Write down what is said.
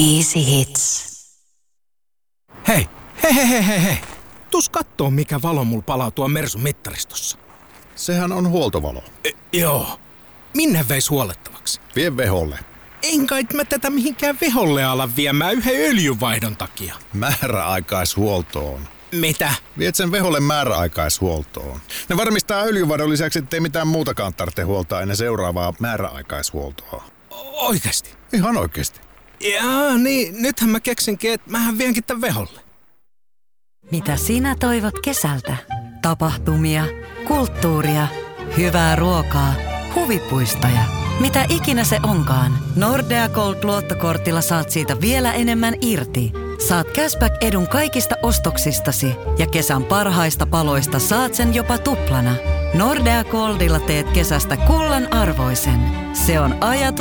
Easy Hits. Hei, hei. Tuus kattoo, mikä valo mulla palaa tuon Mersun mittaristossa. Sehän on huoltovalo. Joo. Minne veis huolettavaksi? Vie veholle. En kai mä tätä mihinkään veholle ala viemään yhden öljynvaihdon takia. Määräaikaishuoltoon. Mitä? Viet sen veholle määräaikaishuoltoon. Ne varmistaa öljynvaihdon lisäksi, ettei mitään muutakaan tarvitse huoltaa ennen seuraavaa määräaikaishuoltoa. Oikeesti? Ihan oikeesti. Jaa, niin nythän mä keksinkin, että mähän vienkin tän veholle. Mitä sinä toivot kesältä? Tapahtumia, kulttuuria, hyvää ruokaa, huvipuistoja. Mitä ikinä se onkaan, Nordea Gold-luottokortilla saat siitä vielä enemmän irti. Saat cashback-edun kaikista ostoksistasi ja kesän parhaista paloista saat sen jopa tuplana. Nordea Goldilla teet kesästä kullan arvoisen. Se on ajatus.